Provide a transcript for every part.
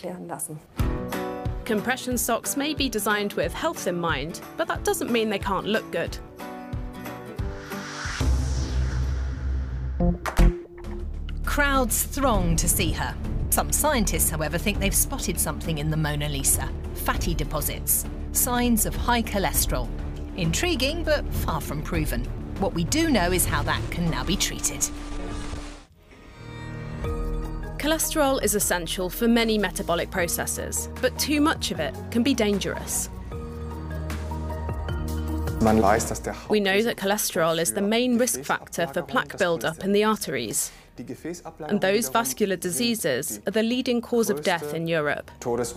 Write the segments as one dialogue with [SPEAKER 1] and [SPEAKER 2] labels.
[SPEAKER 1] abklären lassen.
[SPEAKER 2] Compression socks may be designed with health in mind, but that doesn't mean they can't look good.
[SPEAKER 3] Crowds throng to see her. Some scientists, however, think they've spotted something in the Mona Lisa: fatty deposits, signs of high cholesterol. Intriguing, but far from proven. What we do know is how that can now be treated.
[SPEAKER 2] Cholesterol is essential for many metabolic processes, but too much of it can be dangerous. We know that cholesterol is the main risk factor for plaque buildup in the arteries. And those vascular diseases are the leading cause of death in Europe.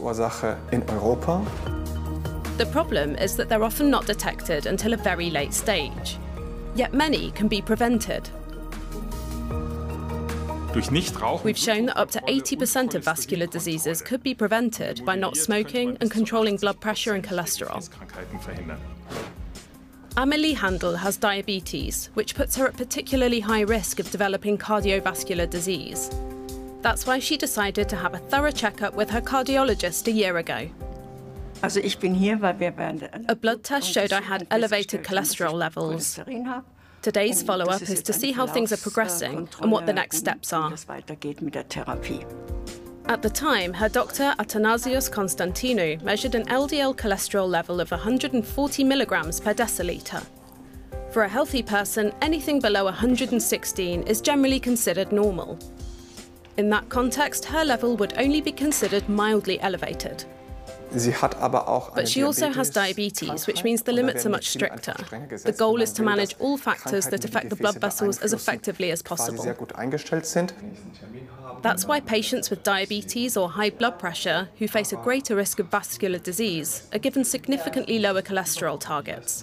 [SPEAKER 2] The problem is that they're often not detected until a very late stage. Yet many can be prevented. We've shown that up to 80% of vascular diseases could be prevented by not smoking and controlling blood pressure and cholesterol. Amelie Handel has diabetes, which puts her at particularly high risk of developing cardiovascular disease. That's why she decided to have a thorough checkup with her cardiologist a year ago. A blood test showed I had elevated cholesterol levels. Today's follow-up is to see how things are progressing and what the next steps are. At the time, her doctor, Athanasios Konstantinou, measured an LDL cholesterol level of 140 milligrams per deciliter. For a healthy person, anything below 116 is generally considered normal. In that context, her level would only be considered mildly elevated. But she also has diabetes, which means the limits are much stricter. The goal is to manage all factors that affect the blood vessels as effectively as possible. That's why patients with diabetes or high blood pressure who face a greater risk of vascular disease are given significantly lower cholesterol targets.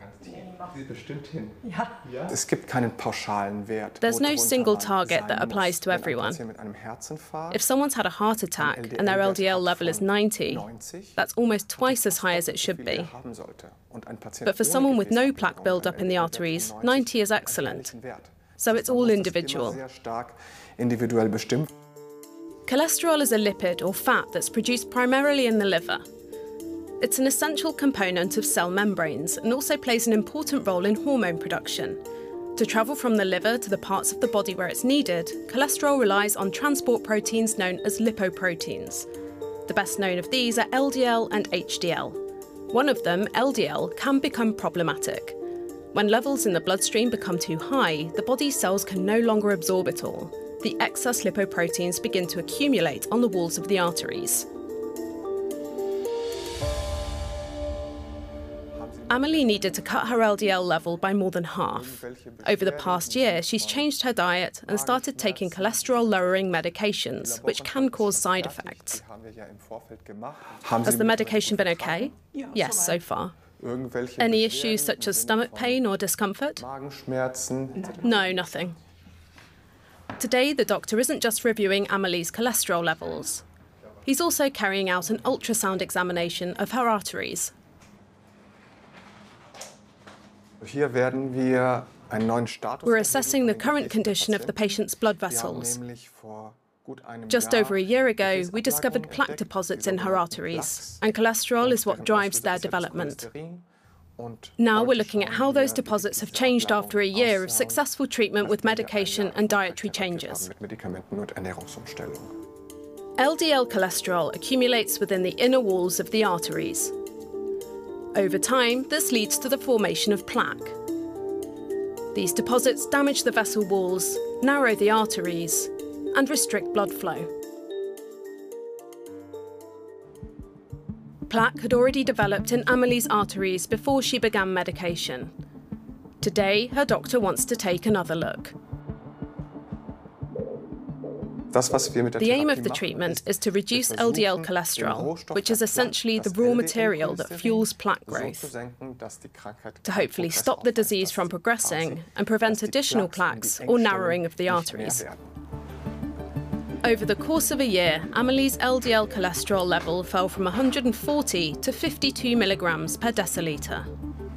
[SPEAKER 2] There's no single target that applies to everyone. If someone's had a heart attack and their LDL level is 90, that's almost twice as high as it should be. But for someone with no plaque buildup in the arteries, 90 is excellent. So it's all individual. Cholesterol is a lipid or fat that's produced primarily in the liver. It's an essential component of cell membranes and also plays an important role in hormone production. To travel from the liver to the parts of the body where it's needed, cholesterol relies on transport proteins known as lipoproteins. The best known of these are LDL and HDL. One of them, LDL, can become problematic. When levels in the bloodstream become too high, the body's cells can no longer absorb it all. The excess lipoproteins begin to accumulate on the walls of the arteries. Amelie needed to cut her LDL level by more than half. Over the past year, she's changed her diet and started taking cholesterol-lowering medications, which can cause side effects. Has the medication been okay? Yes, so far. Any issues such as stomach pain or discomfort? No, nothing. Today, the doctor isn't just reviewing Amelie's cholesterol levels. He's also carrying out an ultrasound examination of her arteries. We're assessing the current condition of the patient's blood vessels. Just over a year ago, we discovered plaque deposits in her arteries, and cholesterol is what drives their development. Now we're looking at how those deposits have changed after a year of successful treatment with medication and dietary changes. LDL cholesterol accumulates within the inner walls of the arteries. Over time, this leads to the formation of plaque. These deposits damage the vessel walls, narrow the arteries, and restrict blood flow. Plaque had already developed in Amelie's arteries before she began medication. Today, her doctor wants to take another look. The aim of the treatment is to reduce LDL cholesterol, which is essentially the raw material that fuels plaque growth, to hopefully stop the disease from progressing and prevent additional plaques or narrowing of the arteries. Over the course of a year, Amelie's LDL cholesterol level fell from 140 to 52 milligrams per deciliter.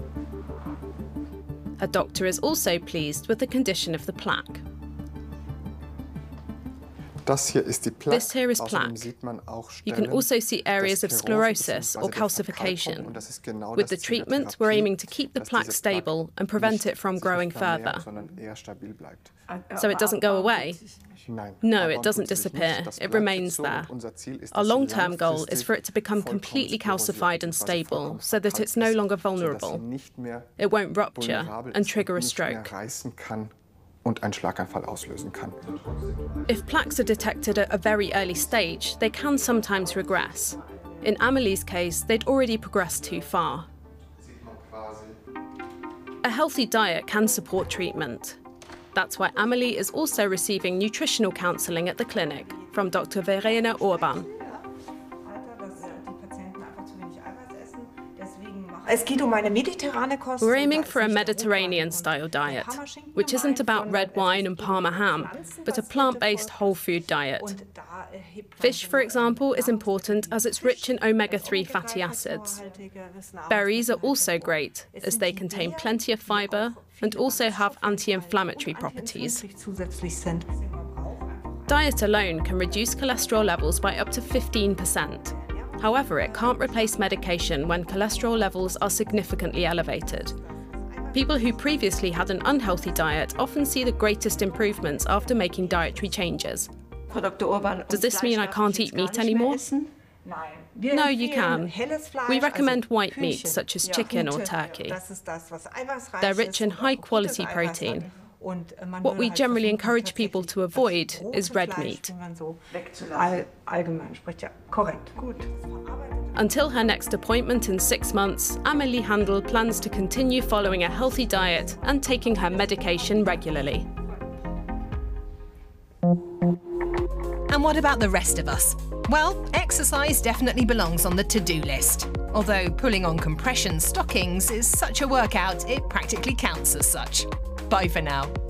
[SPEAKER 2] Her doctor is also pleased with the condition of the plaque. This here is plaque. You can also see areas of sclerosis or calcification. With the treatment, we're aiming to keep the plaque stable and prevent it from growing further. So it doesn't go away? No, it doesn't disappear. It remains there. Our long-term goal is for it to become completely calcified and stable, so that it's no longer vulnerable. It won't rupture and trigger a stroke. If plaques are detected at a very early stage, they can sometimes regress. In Amelie's case, they'd already progressed too far. A healthy diet can support treatment. That's why Amelie is also receiving nutritional counselling at the clinic from Dr. Verena Urban. We're aiming for a Mediterranean-style diet, which isn't about red wine and Parma ham, but a plant-based whole food diet. Fish, for example, is important as it's rich in omega-3 fatty acids. Berries are also great, as they contain plenty of fibre and also have anti-inflammatory properties. Diet alone can reduce cholesterol levels by up to 15%. However, it can't replace medication when cholesterol levels are significantly elevated. People who previously had an unhealthy diet often see the greatest improvements after making dietary changes. Does this mean I can't eat meat anymore? No, you can. We recommend white meat, such as chicken or turkey. They're rich in high-quality protein. What we generally encourage people to avoid is red meat. Until her next appointment in 6 months, Amelie Handel plans to continue following a healthy diet and taking her medication regularly.
[SPEAKER 3] And what about the rest of us? Well, exercise definitely belongs on the to-do list. Although pulling on compression stockings is such a workout, it practically counts as such. Bye for now.